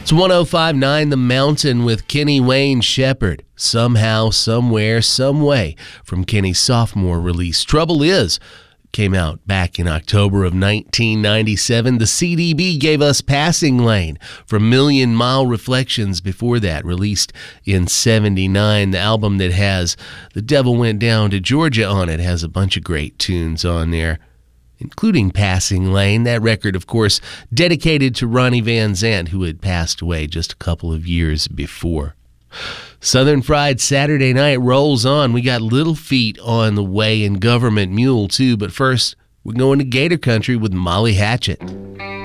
It's 105.9 The Mountain with Kenny Wayne Shepherd. Somehow, somewhere, some way from Kenny's sophomore release. Trouble Is came out back in October of 1997. The CDB gave us Passing Lane from Million Mile Reflections before that, released in 79. The album that has The Devil Went Down to Georgia on it has a bunch of great tunes on there, including Passing Lane. That record, of course, dedicated to Ronnie Van Zant, who had passed away just a couple of years before. Southern Fried Saturday Night rolls on. We got Little Feat on the way and Government Mule, too. But first, we're going to Gator Country with Molly Hatchet.